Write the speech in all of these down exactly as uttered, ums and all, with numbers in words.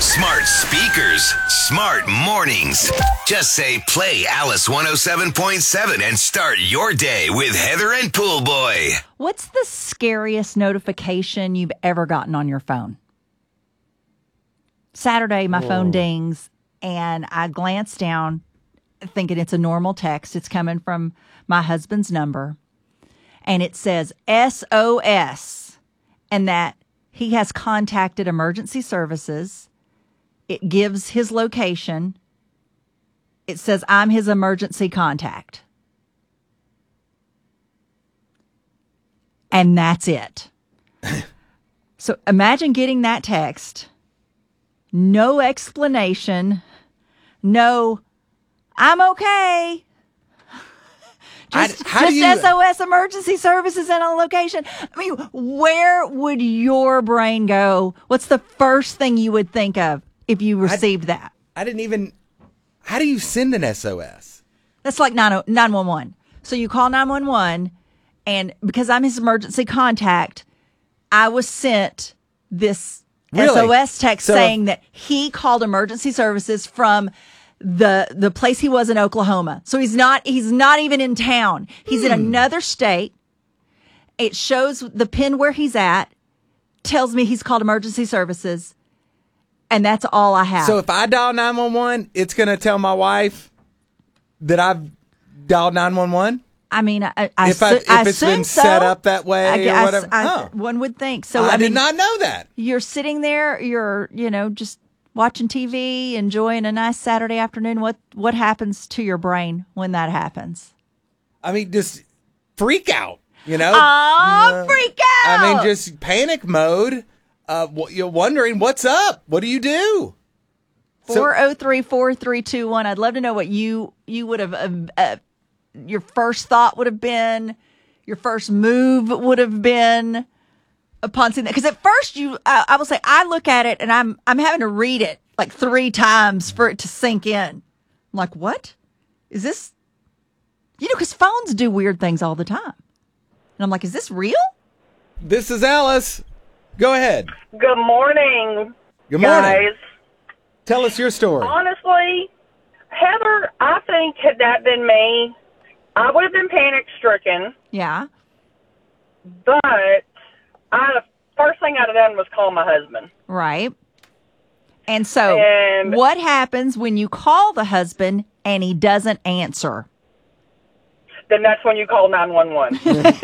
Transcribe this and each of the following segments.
Smart speakers, smart mornings. Just say play Alice one oh seven point seven and start your day with Heather and Pool Boy. What's the scariest notification you've ever gotten on your phone? Saturday, my Whoa. phone dings, and I glance down, thinking it's a normal text. It's coming from my husband's number, and it says S O S, and that he has contacted emergency services. It gives his location. It says, I'm his emergency contact. And that's it. So imagine getting that text. No explanation. No, I'm okay. Just, I, how just do you, S O S emergency services and a location. I mean, where would your brain go? What's the first thing you would think of if you received I, that? I didn't even. How do you send an S O S? That's like nine one one. So you call nine one one, and because I'm his emergency contact, I was sent this really? S O S text so saying that he called emergency services from the the place he was in Oklahoma. So he's not he's not even in town. He's hmm. in another state. It shows the pin where he's at, tells me he's called emergency services, and that's all I have. So if I dial nine one one, it's going to tell my wife that I've dialed nine one one? I mean, I, I if, I, if I it's been so. set up that way I, or whatever. I, I, huh. One would think. So I, I did mean, not know that. You're sitting there, you're, you know, just watching T V, enjoying a nice Saturday afternoon. What what happens to your brain when that happens? I mean, just freak out, you know? Oh, uh, freak out! I mean, just panic mode. Uh, you're wondering, what's up? What do you do? four oh three, four three two one. I'd love to know what you, you would have, uh, uh, your first thought would have been, your first move would have been upon seeing that. Because at first, you, uh, I will say, I look at it and I'm I'm having to read it like three times for it to sink in. I'm like, what? Is this, you know, because phones do weird things all the time. And I'm like, is this real? This is Alice. Go ahead. Good morning, Good morning. guys. Tell us your story. Honestly, Heather, I think had that been me, I would have been panic-stricken. Yeah. But I, the first thing I'd have done was call my husband. Right. And so and, what happens when you call the husband and he doesn't answer? Then that's when you call nine one one.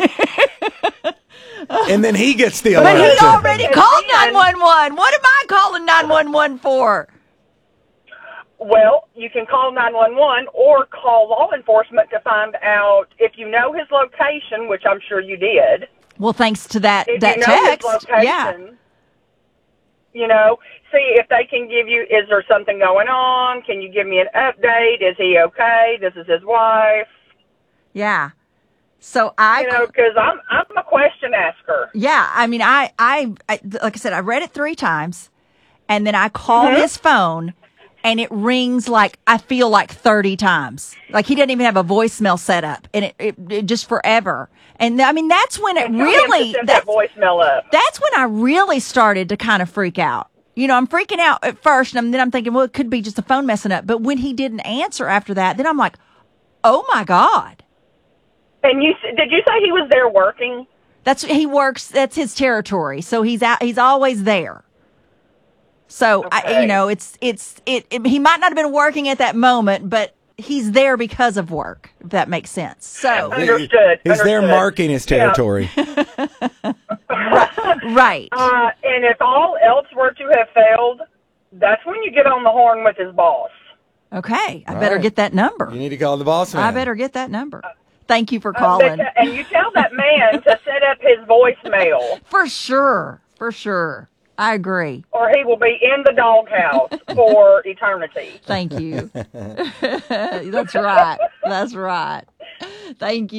And then he gets the alert. But he already called nine one one. What am I calling nine one one for? Well, you can call nine one one or call law enforcement to find out if you know his location, which I'm sure you did. Well, thanks to that, if that you know text. His location, yeah. You know, see if they can give you, is there something going on? Can you give me an update? Is he okay? This is his wife. Yeah. So I, you know, because I'm I'm a question asker. Yeah, I mean, I, I, I, like I said, I read it three times, and then I call mm-hmm. his phone, and it rings like I feel like thirty times. Like he doesn't even have a voicemail set up, and it, it, it just forever. And I mean, that's when it and really that that's, voicemail up. That's when I really started to kind of freak out. You know, I'm freaking out at first, and then I'm thinking, well, it could be just the phone messing up. But when he didn't answer after that, then I'm like, oh my God. And you did you say he was there working? That's he works. That's his territory. So he's out. He's always there. So okay. I, you know, it's it's it, it. He might not have been working at that moment, but he's there because of work. If that makes sense. So understood. He's understood. there marking his territory. Yeah. right. right. Uh, and if all else were to have failed, that's when you get on the horn with his boss. Okay, I all better right. get that number. You need to call the boss man. I better get that number. Thank you for calling. Uh, and you tell that man to set up his voicemail. For sure. For sure. I agree. Or he will be in the doghouse for eternity. Thank you. That's right. That's right. Thank you.